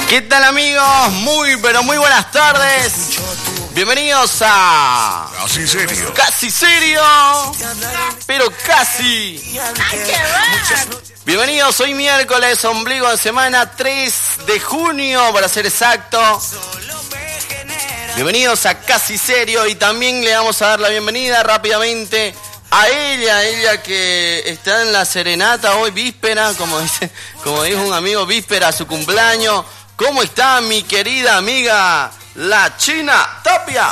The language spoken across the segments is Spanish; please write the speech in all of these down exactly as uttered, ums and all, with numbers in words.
¿Qué tal, amigos? Muy, pero muy buenas tardes. Bienvenidos a... Casi serio. Casi serio. Pero casi. Bienvenidos, hoy miércoles, ombligo de semana, tres de junio, para ser exacto. Bienvenidos a Casi Serio y también le vamos a dar la bienvenida rápidamente a ella, ella que está en la serenata hoy, víspera, como dice, como dijo un amigo, víspera a su cumpleaños. ¿Cómo está mi querida amiga, la China Tapia?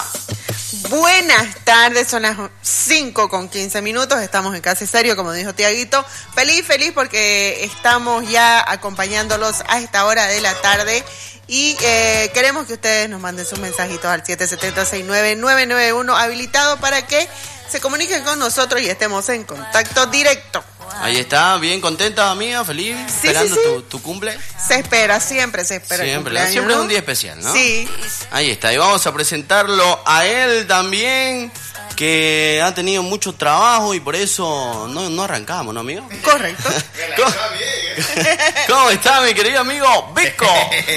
Buenas tardes, son las cinco con quince minutos, estamos en Casi Serio, como dijo Tiaguito. Feliz, feliz porque estamos ya acompañándolos a esta hora de la tarde y eh, queremos que ustedes nos manden sus mensajitos al siete siete cero, seis nueve nueve nueve uno habilitado para que se comuniquen con nosotros y estemos en contacto directo. Ahí está, bien contenta, amiga, feliz, sí, esperando sí, sí. Tu, tu cumple. Se espera, siempre se espera. Siempre, el siempre ¿no? es un día especial, ¿no? Sí. Ahí está, y vamos a presentarlo a él también, que ha tenido mucho trabajo y por eso no, no arrancamos, ¿no, amigo? Correcto. ¿Cómo, ¿Cómo está, mi querido amigo Vico?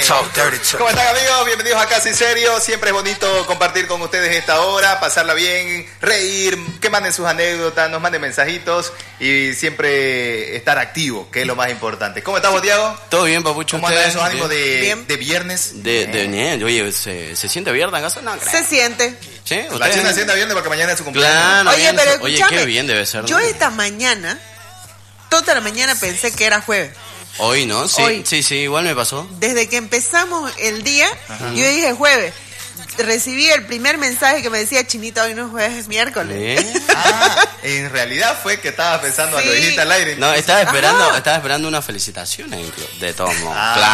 ¿Cómo están, amigos? Bienvenidos a Casi Serio. Siempre es bonito compartir con ustedes esta hora, pasarla bien, reír, que manden sus anécdotas, nos manden mensajitos y siempre estar activo, que es lo más importante. ¿Cómo estamos, Tiago? Todo bien, papucho. ¿Cómo andan esos ánimos de, Bien. de viernes? De, de, de, oye, ¿se, ¿se siente viernes en casa? No, creo. Se siente. ¿Sí? La ¿Ustedes? China sienta viernes porque mañana es su cumpleaños. Claro, Oye, bien, pero oye, escúchame, qué bien debe ser, ¿no? yo esta mañana, toda la mañana pensé que era jueves. Hoy, ¿no? Sí, Hoy. sí, sí, igual me pasó. Desde que empezamos el día, yo dije jueves. Recibí el primer mensaje que me decía, Chinita, hoy no es jueves, es miércoles. ¿Eh? Ah, en realidad fue que estaba pensando, Sí. lo dijiste al aire. No, estaba esperando, Ajá. estaba esperando una felicitación inclu- de todos modos.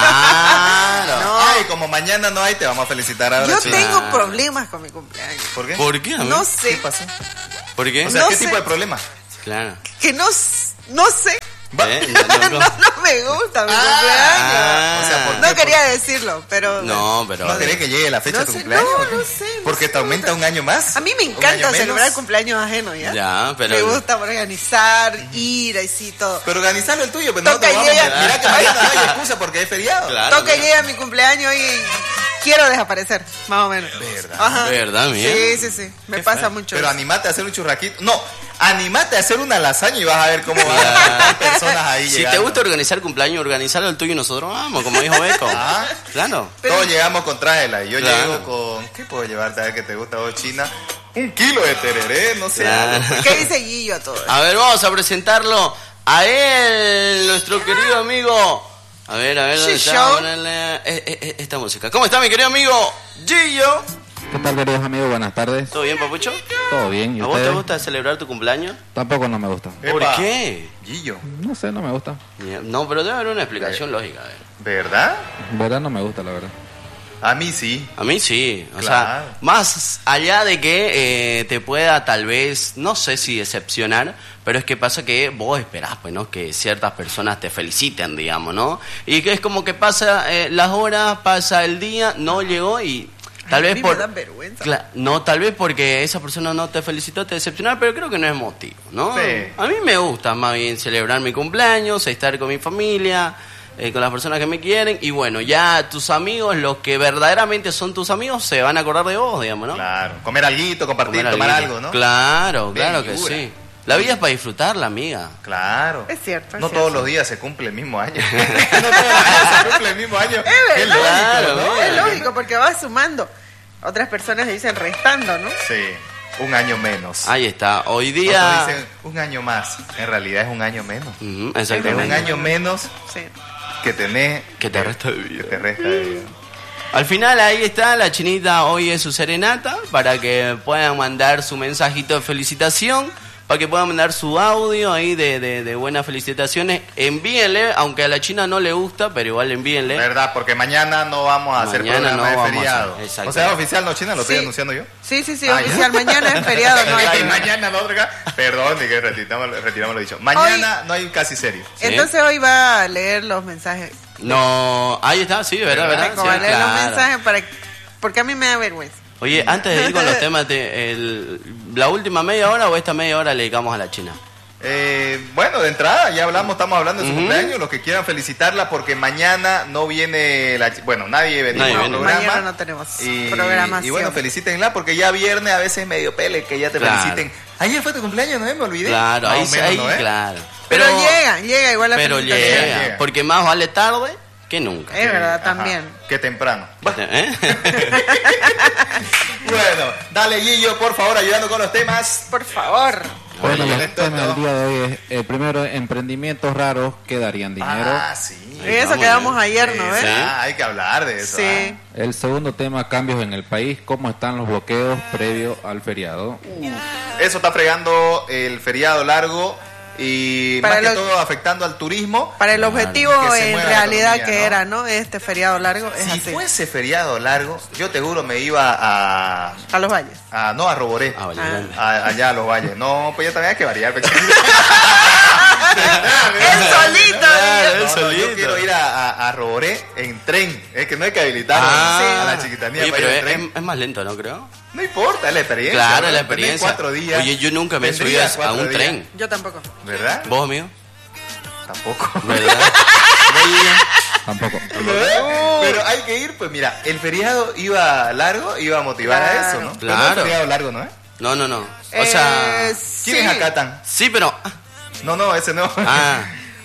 Ah. Claro. No. Ay, como mañana no hay, te vamos a felicitar ahora. Yo China. tengo problemas con mi cumpleaños. ¿Por qué? ¿Por qué, amigo? No ¿Qué sé, pasó? ¿Por qué? O sea, No ¿qué sé. tipo de problema? Claro. que no, s- no sé, ¿Eh? No, no, no, no. no me gusta mi Ah. cumpleaños. O sea, ¿por No qué? quería decirlo, pero... No, pero... ¿No querés que llegue la fecha No de tu sé, cumpleaños? no, ¿o qué? no sé, no Porque sé, te aumenta un año más. A mí me un año encanta menos. celebrar cumpleaños ajenos, ¿ya? Ya, pero... Me gusta organizar, ir, así todo. Pero organizarlo el tuyo, pero no Toca te vamos y llega. a... Mira que mañana no hay excusa porque es feriado. Claro. Toca y llega mi cumpleaños y quiero desaparecer, más o menos. ¿Verdad? Ajá. ¿Verdad, mía? Sí, sí, sí. Me Qué pasa feo. mucho. Pero eso. animate a hacer un churraquito. No, animate a hacer una lasaña y vas a ver cómo van a estar personas ahí Si llegando. te gusta organizar cumpleaños, organizarlo el tuyo y nosotros vamos, como dijo Beco. Ah. Claro. Pero- Todos llegamos con tráela y yo Claro. llego con... ¿Qué puedo llevarte a ver que te gusta vos, China? Un kilo de tereré, no sé. Claro. ¿Qué dice Guillo a todo esto? A ver, vamos a presentarlo a él, nuestro querido amigo. A ver, a ver, ¿dónde Sí, está? show. Ponerle, eh, eh, eh, esta música. ¿Cómo está mi querido amigo Gillo? ¿Qué tal, queridos amigos? Buenas tardes. ¿Todo bien, papucho? ¿Todo bien? ¿Y ¿A vos te ustedes? gusta celebrar tu cumpleaños? Tampoco no me gusta. ¿Por Epa. qué? Guillo, No sé, no me gusta. No, pero debe haber una explicación lógica. A ver. ¿verdad? En verdad no me gusta, la verdad. A mí sí. A mí sí, o Claro. sea, más allá de que eh, te pueda tal vez, no sé si decepcionar, pero es que pasa que vos esperás, pues, ¿no? Que ciertas personas te feliciten, digamos, ¿no? Y que es como que pasa eh, las horas, pasa el día, no llegó y tal Ay, a vez mí por... me da vergüenza. Cla- no, tal vez porque esa persona no te felicitó, te decepcionó, pero creo que no es motivo, ¿no? Sí. A mí me gusta más bien celebrar mi cumpleaños, estar con mi familia, eh, con las personas que me quieren, y bueno, ya tus amigos, los que verdaderamente son tus amigos, se van a acordar de vos, digamos, ¿no? Claro. Comer alguito, compartir, Comer tomar alguito. algo, ¿no? Claro, Bien, claro que figura. sí. La vida es para disfrutarla, amiga. Claro. Es cierto, es No cierto. todos los días se cumple el mismo año. no todos los días se cumple el mismo año. Es Qué verdad. lógico, Claro, ¿no? Es lógico, porque vas sumando. Otras personas dicen restando, ¿no? Sí, un año menos. Ahí está. Hoy Otros día... dicen un año más. En realidad es un año menos. Ujú, Es exactamente. un año menos Sí. que tenés... Que te resta de Que vida. te resta de vida. Al final ahí está, la Chinita hoy es su serenata, para que puedan mandar su mensajito de felicitación, para que puedan mandar su audio ahí de, de, de buenas felicitaciones. Envíenle, aunque a la China no le gusta, pero igual envíenle. ¿Verdad? Porque mañana no vamos a hacer Mañana programa no de vamos a feriado. hacer, exacto. O sea, oficial no, China, lo estoy Sí. anunciando yo. Sí, sí, sí, Ah, oficial. ya. Mañana es feriado, no hay Ay, que- mañana no, otra acá. Perdón, ni que retiramos, retiramos lo dicho. Mañana no hay casi serio. Sí. Entonces hoy va a leer los mensajes. No, ahí está, sí, verdad, ¿Verdad? verdad. Tengo Sí, va a leer los claro. mensajes para... porque a mí me da vergüenza. Oye, antes de ir con los temas, de el, ¿la última media hora o esta media hora le dedicamos a la China? Eh, bueno, de entrada ya hablamos, estamos hablando de su Ujú. cumpleaños. Los que quieran felicitarla porque mañana no viene la... chi- Bueno, nadie venimos Nadie al viene. programa. Mañana no tenemos y, programación. y bueno, felicítenla porque ya viernes a veces es medio pele que ya te Claro. feliciten. Ayer fue tu cumpleaños, ¿no? Me olvidé. Claro, Más ahí, o menos, ahí ¿no, eh? claro. Pero, llega, llega igual la Pero llega, felicitación. llega. porque más vale tarde que nunca. Es verdad, Ajá, también. Qué temprano. ¿Eh? Bueno, dale Gillo, por favor, ayudando con los temas. Por favor. Bueno, Oye, los esto temas no. del día de hoy es, el primero, emprendimientos raros que darían dinero. Ah, sí. Y eso vamos, quedamos ¿eh? ayer, ¿no? Sí, ¿Eh? ah, hay que hablar de eso. Sí. El segundo tema, cambios en el país, cómo están los bloqueos previo al feriado. ah. Eso está fregando el feriado largo y Para más que lo- todo afectando al turismo. Para el objetivo Que se en mueva la realidad economía, que ¿no? era, ¿no? Este feriado largo es Si así. fuese feriado largo, yo te juro me iba a, A los valles. a no a Roboré, Ah, vale, Ah. vale. a- allá a los valles. No, pues ya también hay que variar. Pues. Él solito. Claro, Guillo. él No, no, solito. yo quiero ir a, a, a Roboré en tren. Es que no hay que habilitar Ah, a la chiquitanía oye, para pero ir es, en tren. es- es más lento, ¿no creo? No importa, es la experiencia. Claro, ¿no? la Tenés experiencia. cuatro días. Oye, yo nunca me he subido Tendrías a cuatro un días. tren. Yo tampoco. ¿Verdad? ¿Vos, amigo? Tampoco. ¿Verdad? Tampoco. Pero hay que ir, pues mira, el feriado iba largo, iba a motivar a Claro. eso, ¿no? Pero no Claro. el feriado largo, ¿no es? No, no, no. O Eh, sea... ¿Quiénes sí. acatan? Sí, pero... No, no, ese no. Ah,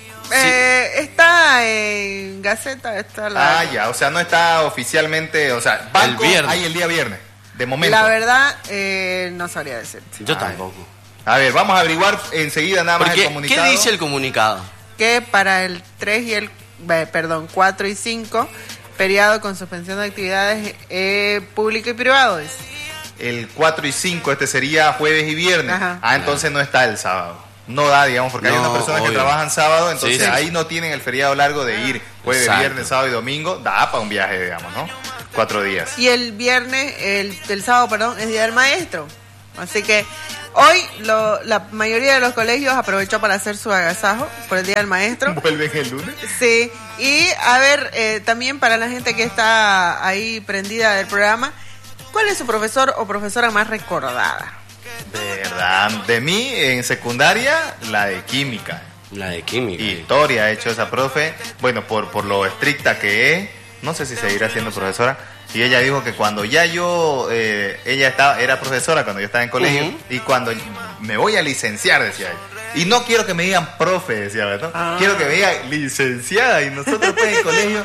Eh, está en Gaceta, está la... Ah, ya, o sea, no está oficialmente, o sea, banco El viernes. hay el día viernes, de momento. La verdad, eh, no sabría decirte. yo Ay. tampoco. A ver, vamos a averiguar enseguida nada más Porque, el ¿qué comunicado. dice el comunicado? Que para el tres y el... eh, perdón, cuatro y cinco, feriado con suspensión de actividades eh, público y privado, dice. El cuatro y cinco, este sería jueves y viernes. Ajá. Ah, entonces no está el sábado. No da, digamos, porque hay No, unas personas que obvio. trabajan sábado, entonces Sí, sí. ahí no tienen el feriado largo de ir jueves, Exacto. viernes, sábado y domingo. Da para un viaje, digamos, ¿no? Cuatro días. Y el viernes, el, el sábado, perdón, es Día del Maestro. Así que hoy lo- la mayoría de los colegios aprovechó para hacer su agasajo por el Día del Maestro. ¿Vuelven el lunes? Sí, y a ver, eh, también para la gente que está ahí prendida del programa, ¿cuál es su profesor o profesora más recordada? De verdad. De mí, en secundaria, la de química. La de química. Historia ha hecho esa profe. Bueno, por, por lo estricta que es. No sé si seguirá siendo profesora. Y ella dijo que cuando ya yo, eh, ella estaba, era profesora cuando yo estaba en colegio. Ujú. Y cuando me voy a licenciar, decía ella. Y no quiero que me digan profe, decía, ¿verdad? Ah. Quiero que me digan licenciada. Y nosotros pues en colegio,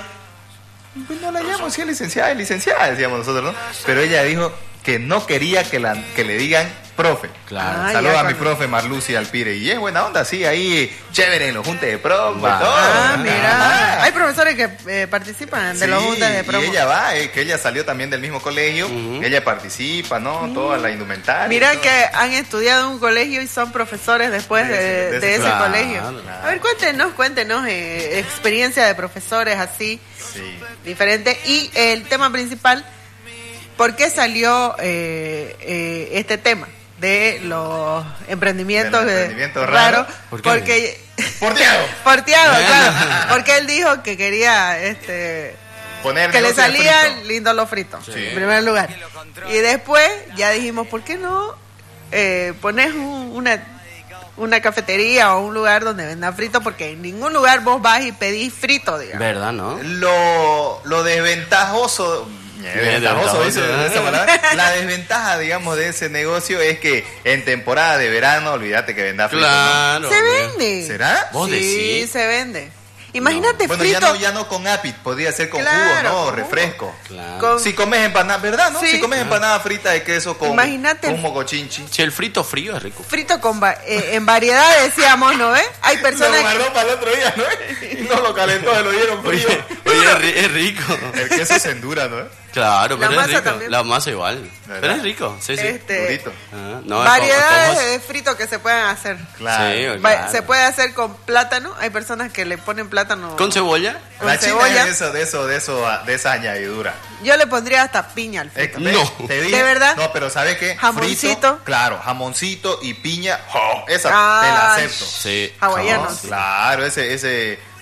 pues no la llamo, sí, licenciada, es licenciada, decíamos nosotros, ¿no? Pero ella dijo que no quería que, la, que le digan profe. Claro. Ah, Saludos ya, a mi cuando- profe Marlucy Alpire. Y es buena onda, sí, ahí chévere en los juntes de profe. Va. todo. Ah, mira, Ajá. hay profesores que eh, participan de Sí, los juntas de promo. Y ella va, eh, que ella salió también del mismo colegio. Ujú. Ella participa, ¿no? Toda la indumentaria. y Mira todo. que han estudiado en un colegio y son profesores después De de, ese- de de ese ese claro, colegio. claro. A ver, cuéntenos, cuéntenos eh, experiencia de profesores así, Sí. diferente. Y el tema principal, ¿por qué salió eh, eh, este tema de los emprendimientos, De los de- emprendimientos raros? raros. ¿Por qué? Porque... Por Diego. Por Tiago, claro. Porque él dijo que quería este Poner que le negocio de salían frito. lindos los fritos, Sí. en primer lugar. Y después ya dijimos, ¿por qué no eh, pones un- una, una cafetería o un lugar donde vendan frito? Porque en ningún lugar vos vas y pedís frito, digamos. ¿Verdad, no? Lo, lo desventajoso, desventajoso, desventajoso. dice esa palabra. La desventaja, digamos, de ese negocio es que en temporada de verano, olvídate que venda frito, ¿no? Claro. Se bien. vende. ¿Será? ¿Vos Sí, decís? se vende. Imagínate Bueno, frito ya no, ya no con apit, podría ser con Claro, jugo, ¿no? con jugo. Refresco. Claro. con- Si comes empanada, ¿verdad, no? Sí. Si comes empanada frita de queso con, Imagínate con el- mogochinchi. Si el frito frío es rico. frito con va- eh, en variedad, decíamos, ¿no ves? Hay personas Lo que... guardó para el otro día, ¿no? Y no lo calentó, se lo dieron frío. Oye, oye, es, ri- es rico. El queso se endura, ¿no? Claro, La pero es masa rico. también. La masa igual. ¿Verdad? Pero es rico, sí, sí. Este, Durito. Ah, no, es variedades como- de frito que se pueden hacer. Claro. Sí, Va- claro. Se puede hacer con plátano. Hay personas que le ponen plátano ¿Con cebolla? con La China cebolla. es de eso, de eso, de eso, de esa añadidura. Yo le pondría hasta piña al Eh, frito. ve, No. te dije- ¿De verdad? No, pero ¿sabes qué? Jamoncito. Frito, claro, jamoncito y piña. ¡oh! Esa te la Ah, acepto. Sí. Hawaianos. No, claro, ese, ese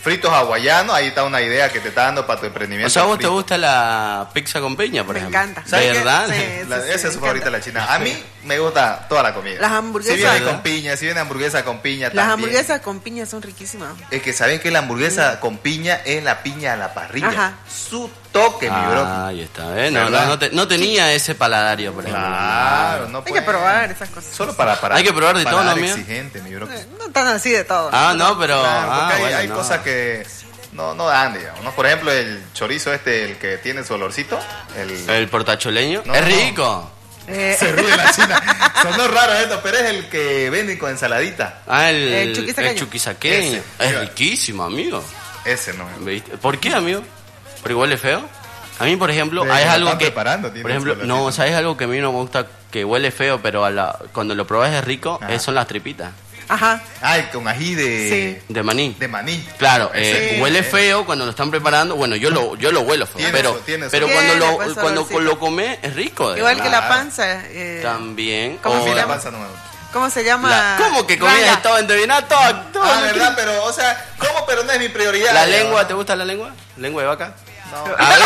fritos hawaianos, ahí está una idea que te está dando para tu emprendimiento. O sea, ¿a vos frito. te gusta la pizza con piña, por Me ejemplo? encanta. ¿Sabes qué? ¿Verdad? Sí. La- sí, esa sí, es su me favorita, encanta. la china. A mí me gusta toda la comida. Las hamburguesas. Si viene ¿verdad? con piña, si viene hamburguesa con piña Las también. hamburguesas con piña son riquísimas. Es que sabes que la hamburguesa con piña es la piña a la parrilla. Ajá. Su toque, mi bro. Ah, ahí está, ¿eh? No, ¿Verdad? no, no, te- no tenía ese paladario, por ejemplo. Claro, no Hay puede- que probar esas cosas. Solo para, para Hay que probar de para todo, ¿no, dar amigo? exigente, mi bro. Eh, No tan así de todo. Ah, no, pero... Claro, ah, porque hay, bueno, hay no. cosas que no, no dan, digamos, ¿no? Por ejemplo, el chorizo este, el que tiene su olorcito. El... El portacholeño. No, es no. rico. Eh, Se ríe la china. Sonó raro esto, pero es el que venden con ensaladita. Ah, el, El chuquisaqueño. el chuquisaqueño. Ese. Es riquísimo, amigo. Ese no. ¿Viste? ¿Por qué, amigo? ¿Porque huele feo? A mí, por ejemplo, Pero hay lo algo están que... preparando, tiene Por ejemplo, su no, olorcito. ¿sabes algo que a mí no me gusta que huele feo, pero a la, cuando lo probas es rico? Ajá. Eh, son las tripitas Ajá. Ay, con ají de, de maní. de maní. Claro, eh, Sí. huele feo cuando lo están preparando. Bueno, yo lo, yo lo huelo feo, Tiene pero, su- tiene su- pero Tiene, cuando lo, pues, cuando olorcito. lo comes es rico. de Igual que la verdad. panza. eh, También. ¿Cómo A O mí se la llama? panza no me gusta. ¿Cómo se llama? la- ¿Cómo que comías Ranga. estaba envenenado? Todo, todo Ah, lo que- verdad, pero, o sea, ¿cómo? Pero no es mi prioridad. ¿La digamos, lengua? ¿no? ¿Te gusta la lengua? ¿Lengua de vaca? No. A ver.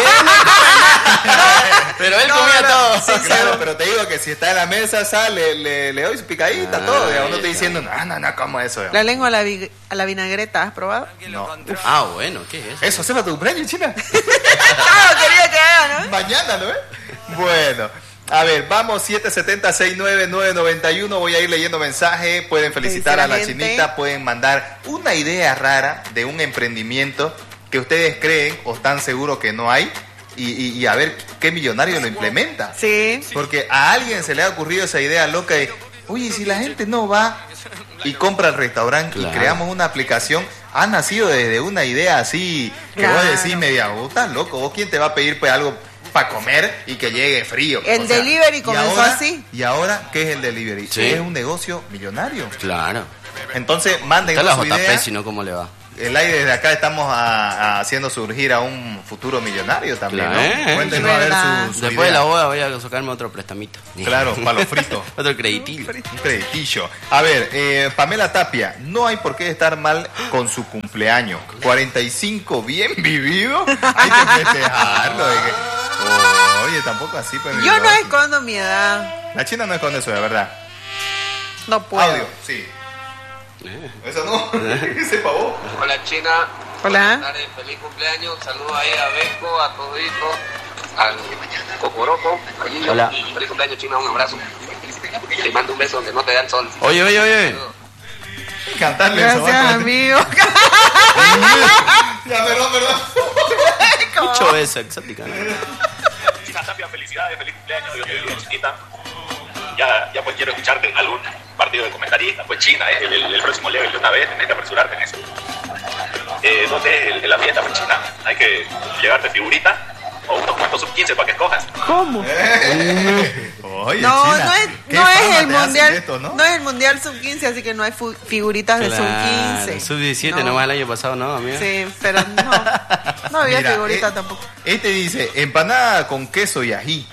Pero él No, comía no, todo. Sí, claro, pero te digo que si está en la mesa, sale, le, le doy su picadita, Ah, todo, digamos. No estoy ya. diciendo, no, no, no, ¿cómo eso? digamos? La lengua a la, vi- a la vinagreta, ¿has probado? No. Ah, bueno, ¿qué es eso? Eso, ¿se va tu cumpleaños, China? Ah, quería que haga, ¿no? Mañana, ¿no? Bueno, a ver, vamos, siete siete cero, seis nueve nueve nueve uno. Voy a ir leyendo mensajes. Pueden felicitar dice a la la gente? chinita, pueden mandar una idea rara de un emprendimiento que ustedes creen o están seguros que no hay. Y, y- y a ver qué millonario lo implementa. Sí. Porque a alguien se le ha ocurrido esa idea loca de, oye, si la gente no va y compra el restaurante Claro. y creamos una aplicación, ha nacido desde una idea así que vos Claro. decís media, vos estás loco, vos quién te va a pedir pues algo para comer y que llegue frío. El delivery ¿y comenzó ahora- así. ¿Y ahora qué es el delivery? Sí. Es un negocio millonario. Claro. Entonces, manden Está la su J idea. P, si no, ¿cómo le va? El aire desde acá estamos a- a haciendo surgir a un futuro millonario también, Claro. ¿no? Cuéntenos a ver Verdad. su, su Después de idea. la boda voy a sacarme otro prestamito. Claro, para los fritos. Otro creditillo. Un creditillo. A ver, eh, Pamela Tapia, no hay por qué estar mal con su cumpleaños. cuarenta y cinco bien vivido, hay que festejarlo. de que- Oh, oye, tampoco así. Pues, mi Yo no bro. escondo mi edad. La China no esconde eso, de verdad. No puedo. Audio, sí. Eso no, ese pavo. Hola China, Hola. buenas tardes, feliz cumpleaños, saludos ahí a Besco, a todito, al Cocoroco, allí, Hola. feliz cumpleaños China, un abrazo. Te mando un beso donde no te da el sol. Oye, oye, oye. Cantarle eso. Gracias, ¿va? amigo. Ya, perdón, perdón. Mucho beso, exótica. ¿no? China Tapia, felicidades, feliz cumpleaños, Dios te bendiga, chiquita. Ya, ya pues quiero escucharte en algún partido de comentarista, pues China, es el, el, el próximo level de una vez, tenés que apresurarte en eso. Eh, ¿Dónde es el- la fiesta, pues China? Hay que llevarte figurita o unos cuantos sub quince para que escojas. ¿Cómo? Oye, No, China, no es, qué no fama es te el hacen mundial, esto, ¿no? ¿no? es el mundial sub quince, así que no hay fu- figuritas de sub quince. sub diecisiete No. nomás el año pasado, ¿no, amigo? Sí, pero no, no había Mira, figuritas eh, tampoco. Este dice, empanada con queso y ají.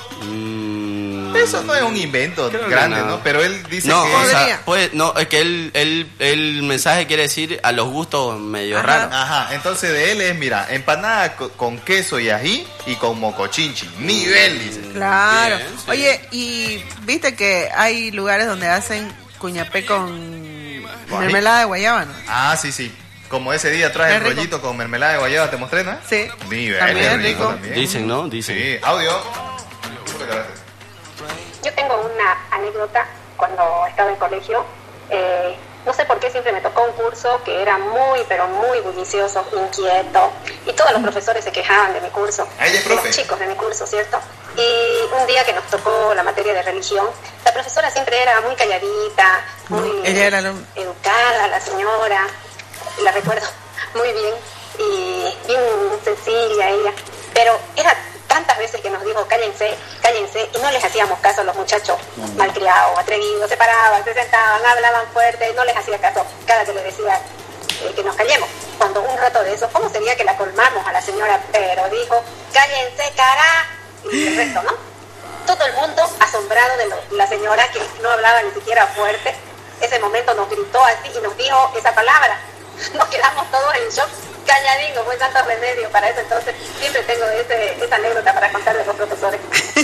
Mm, Eso no es un invento Creo que grande, no. ¿no? Pero él dice no, que... o Podría. sea, puede, no, es que él, él, el mensaje quiere decir a los gustos medio Ajá. raros. Ajá, entonces de él es, mira, empanada co- con queso y ají y con mocochinchi. Nivel, dice. Claro. Bien, sí. Oye, y viste que hay lugares donde hacen cuñapé con mermelada de guayaba, ¿no? Ah, sí, sí. Como ese día traje Es el rico. rollito con mermelada de guayaba, ¿te mostré, no? Sí. Nivel, También es es rico. también. Dicen, ¿no? Dicen. Sí, audio. Muchas gracias. Yo tengo una anécdota cuando estaba en colegio. Eh, no sé por qué siempre me tocó un curso que era muy, pero muy bullicioso, inquieto. Y todos los profesores se quejaban de mi curso. Ah, ella es de profe. los chicos de mi curso, ¿cierto? Y un día que nos tocó la materia de religión, la profesora siempre era muy calladita, muy ella era alumna. educada, la señora. La recuerdo muy bien. Y bien sencilla ella. Pero era tantas veces que nos dijo cállense, cállense, y no les hacíamos caso a los muchachos malcriados, atrevidos, se paraban, se sentaban, hablaban fuerte, no les hacía caso cada que le decía eh, que nos callemos. Cuando un rato de eso, ¿cómo sería que la colmamos a la señora? Pero dijo, cállense, cara, y el resto, ¿no? Todo el mundo asombrado de lo- la señora que no hablaba ni siquiera fuerte. Ese momento nos gritó así y nos dijo esa palabra, nos quedamos todos en shock. Cañadingo, fue santo remedio para eso, entonces siempre tengo ese, esa anécdota para contarle a los profesores.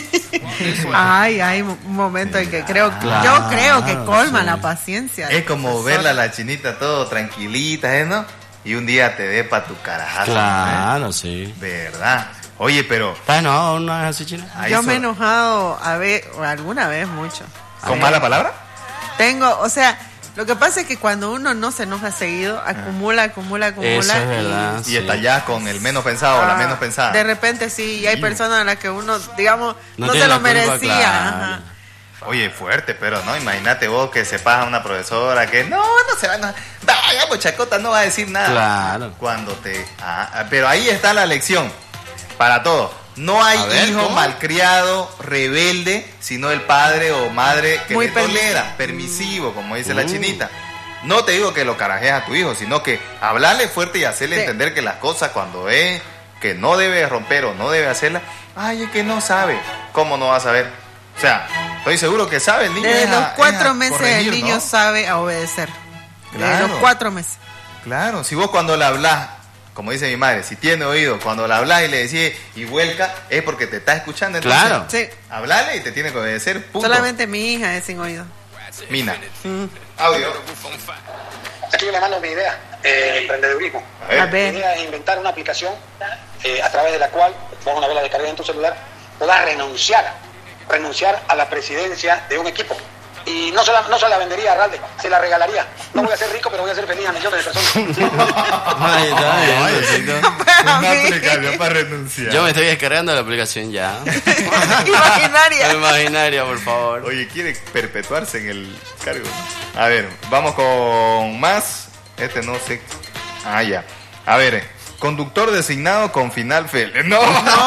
Ay, hay un momento en que creo, Claro, yo creo que colma sí. la paciencia. Es como verla a la chinita todo tranquilita, ¿eh, no? Y un día te dé pa' tu carajazo. Claro, ¿eh? sí. ¿Verdad? Oye, pero... ¿Estás enojado una vez así, China? ahí Yo me he so- enojado a ver, o alguna vez mucho. ¿Con mala palabra? Tengo, o sea, lo que pasa es que cuando uno no se enoja seguido, acumula, acumula, acumula. Eso es y- verdad. Y sí. está ya con el menos pensado o la Ah, menos pensada. De repente sí, y hay Sí. personas a las que uno, digamos, No no, tiene se la lo culpa, merecía. claro. Ajá. Oye, fuerte, pero no, imagínate vos que se pasa una profesora que no, no se va a enojar. Vaya, chacota, no va a decir nada. Claro. Cuando te... ah, pero ahí está la lección para todo. No hay A ver, hijo ¿cómo? malcriado, rebelde, sino el padre o madre que Muy le permisivo. tolera, permisivo, como dice la Mm. chinita. No te digo que lo carajees a tu hijo, sino que hablarle fuerte y hacerle Sí. entender que las cosas cuando es que no debe romper o no debe hacerlas, ay, es que no sabe. ¿Cómo no va a saber? O sea, estoy seguro que sabe el niño. Desde es a- los es a cuatro meses corregir, el niño ¿no? sabe a obedecer. Desde Claro. los cuatro meses. Claro, si vos cuando le hablas, como dice mi madre, si tiene oído, cuando le hablas y le decís y vuelca, es porque te está escuchando. Entonces, Claro. Sí. hablale y te tiene que obedecer, punto. Solamente mi hija es sin oído. Mina. Audio. Aquí le mando mi idea, eh, emprendedurismo. A A ver. Mi ver. idea es inventar una aplicación eh, a través de la cual, vos una vez la descargues en tu celular, puedas renunciar, renunciar a la presidencia de un equipo. Y no se la, no se la vendería a Ralde, se la regalaría. No voy a ser rico, pero voy a ser feliz a millones de personas. Ay, está bien, Ay, perfecto. Una A mí. aplicación para renunciar. Yo me estoy descargando la aplicación ya. Imaginaria. Imaginaria, por favor. Oye, quiere perpetuarse en el cargo. A ver, vamos con más. Este no sé. Ah, ya. A ver, conductor designado con final feliz. No.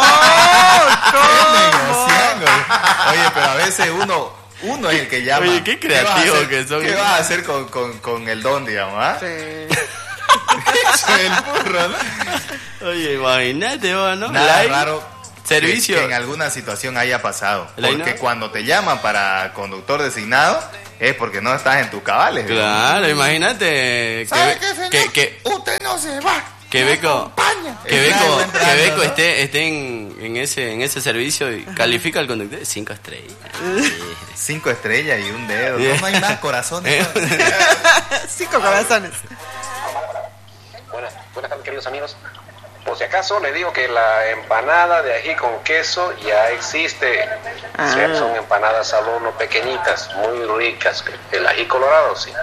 Negociando. Oye, pero a veces uno, uno es el que llama. Oye, qué creativo vas a hacer- que son. ¿Qué vas a hacer con, con, con el don, digamos? ¿Ah? Sí. Eso es el burro, ¿no? Oye, imagínate vos, ¿no? Nada Like, raro. Servicio. Que, que en alguna situación haya pasado. ¿El Porque Aina? cuando te llaman para conductor designado, es porque no estás en tus cabales. digamos. Claro, imagínate. ¿Sabe que, qué, señor? que, que, Usted no se va. que Beco, acompaña. que Está Beco, entrando, que Beco ¿no? esté, esté en, en ese en ese servicio y califica al conductor de cinco estrellas. Cinco estrellas y un dedo. Yeah. No, no hay más corazones. Cinco corazones. Buenas, buenas tardes, queridos amigos. Por si acaso, le digo que la empanada de ají con queso ya existe. Ah. Sí, son empanadas al horno pequeñitas, muy ricas. El ají colorado, sí.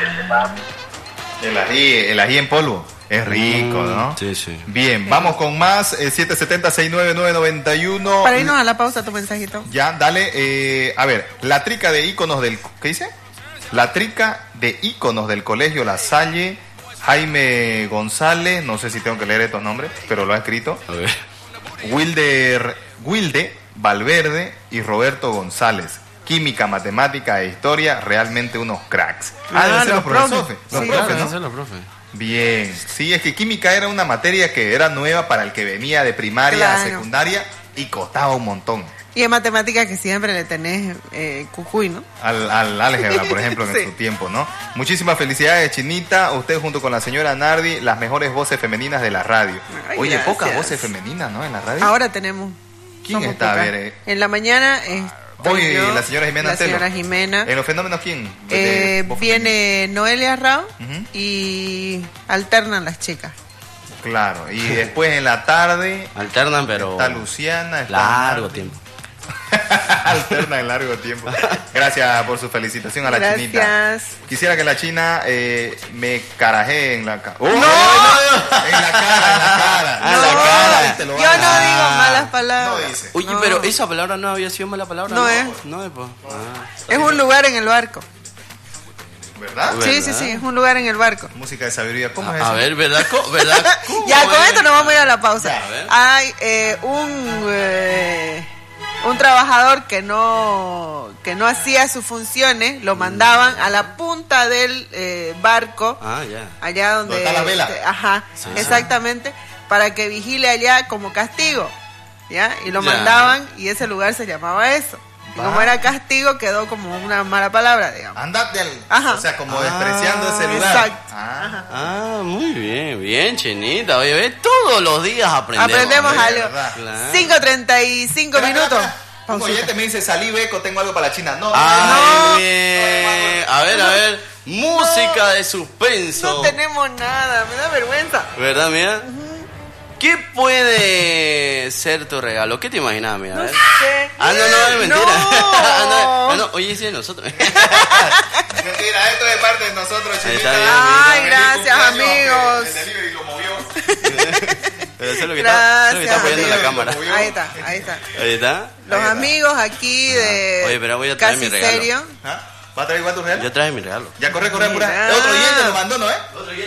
El ají, el ají en polvo. Es rico, ¿no? Sí, sí. Bien, vamos con más. Eh, siete siete cero, seis nueve nueve, nueve uno. Para irnos a la pausa, tu mensajito. Ya, dale. eh, a ver, la trica de íconos del... ¿Qué dice? La trica de íconos del colegio La Salle, Jaime González, no sé si tengo que leer estos nombres, pero lo ha escrito. A ver. Wilder, Wilde Valverde y Roberto González. Química, matemática e historia, realmente unos cracks. Ah, deben ser los los profesores. profes. Los Sí. profes, Claro, ¿no? ese es lo profe. Bien, sí, es que química era una materia que era nueva para el que venía de primaria a Claro. secundaria y costaba un montón. Y en matemáticas que siempre le tenés eh, cucuy, ¿no? Al, al álgebra, por ejemplo, en Sí. su tiempo, ¿no? Muchísimas felicidades, Chinita. Usted junto con la señora Nardi, las mejores voces femeninas de la radio. Ay, Oye, gracias. pocas voces femeninas, ¿no? En la radio. Ahora tenemos. ¿Quién somos está? A pocas. ver, eh. En la mañana estoy Voy, yo, la señora Jimena la Antelo. señora Jimena. ¿En los fenómenos quién? De- Eh, voz viene Noelia Rao Ujú. y alternan las chicas. femenina. Claro, y después en la tarde Alternan, pero está Luciana. Está largo Nardi. tiempo. Alterna en largo tiempo. Gracias por su felicitación a la Gracias. chinita. Quisiera que la china eh, me carajee en la cara. ¡Oh! ¡No! En la cara, en la cara. Ah, la cara. Te lo Yo va a- no digo Ah. malas palabras. No dice. Oye, No. pero esa palabra no había sido mala palabra. No es. No es, pues. Ah. Es un lugar en el barco. ¿Verdad? Bueno. Sí, sí, sí, es un lugar en el barco. Música de sabiduría. ¿Cómo es A eso? ver, ¿verdad? Co- ¿Verdad? ¿Cómo Ya, con es? esto nos vamos a ir a la pausa. Ya, a ver. Hay eh, un eh, un trabajador que no que no hacía sus funciones, lo mandaban a la punta del eh, barco, Ah, ya. allá donde... ¿Dónde está la vela? este, ajá, Sí, exactamente, para que vigile allá como castigo, ¿ya? Y lo Ya. mandaban y ese lugar se llamaba eso. Y como era castigo, quedó como una mala palabra, digamos. Andate al... Ajá. O sea, como Ah, despreciando ese lugar. Exacto. Ah. Ajá. Ah, muy bien, bien, Chinita. Oye, ¿ves? Todos los días aprendemos. Aprendemos de algo. verdad. Claro. cinco treinta y cinco Espera, minutos. espera, espera. Un Pausita. oyente me dice, salí Beco, tengo algo para la China. No, Ay, No. bien. A ver, a ver. Música de suspenso. No tenemos nada, me da vergüenza. ¿Verdad, mía? ¿Qué puede ser tu regalo? ¿Qué te imaginas, mía? A No ver. sé. Ah, no, no, es mentira. No. Ah, no, ah, no, oye, sí, nosotros. mentira, esto es parte de nosotros, Ahí Chinita. está bien, Ay, bien. gracias, Feliz cumpleaños, amigos. aunque El delivery lo movió. Pero eso es lo que está, eso es lo que está Gracias, apoyando la amigo. cámara. Ahí está, ahí está. Ahí está. Los Ahí está. amigos aquí de Oye, pero voy a traer Casi mi regalo. Serio. ¿Ah? ¿Va a traer igual tu regalo? Yo traje mi regalo. Ya corre, corre, apura. Mira. Otro oyente lo mandó, ¿no eh?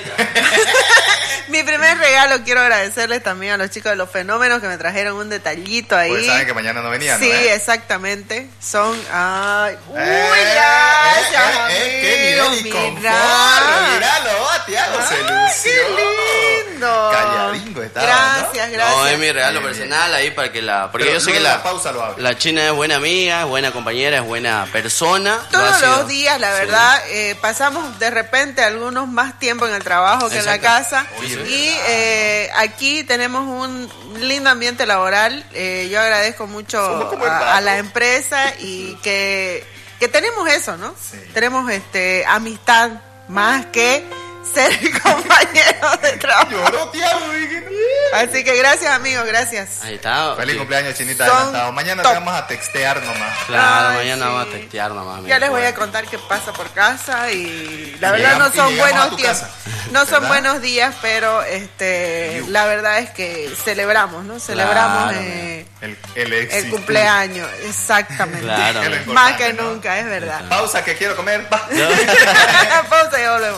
Mi primer regalo, quiero agradecerles también a los chicos de Los Fenómenos que me trajeron un detallito ahí. Pues saben que mañana no venían, Sí, ¿no? eh? exactamente. Son. Ay, uy, Eh, gracias, eh, eh, qué amigos, nivel y confort. mira. Míralo, ah, Tiago, se Ay, lució. qué lindo. Calladingo estaba, Gracias, ¿no? gracias. No, es mi regalo Bien, personal ahí para que la... Porque Pero yo sé luego que de la, la pausa lo abre. la China es buena amiga, es buena compañera, es buena persona. Lo ha Todos sido. los días, la Sí. verdad, eh, pasamos de repente algunos más tiempo en el trabajo que en la Exacto. casa. Oye, Y ¿verdad? eh, aquí tenemos un lindo ambiente laboral. Eh, yo agradezco mucho Somos como a, a hermanos. la empresa y que, que tenemos eso, ¿no? Sí. Tenemos este amistad más que ser compañeros de trabajo. Lloró, Tiago. dije, Así que gracias, amigos, gracias. Ahí está. Feliz Sí. cumpleaños, Chinita, Son adelantado. Mañana top. te vamos a textear nomás. Claro, Ay, mañana sí. vamos a testear nomás. Ya mira. les voy a Bueno. contar qué pasa por casa y la Y verdad llegamos- no son y llegamos a buenos tu días. casa, No son ¿verdad? buenos días, pero este la verdad es que celebramos, ¿no? Celebramos Claro, eh, El, el, éxito. el cumpleaños, exactamente. Claro. Es lo mira. Más importante, que ¿no? nunca, es verdad. Pausa que quiero comer. Va. Pausa y volvemos.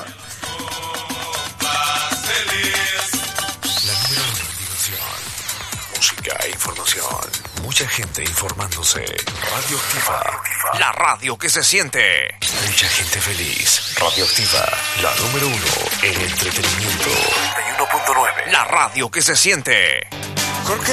Música e información. Mucha gente informándose. Radioactiva. La radio que se siente. Mucha gente feliz. Radioactiva. La número uno en entretenimiento. noventa y uno punto nueve. La radio que se siente. Jorge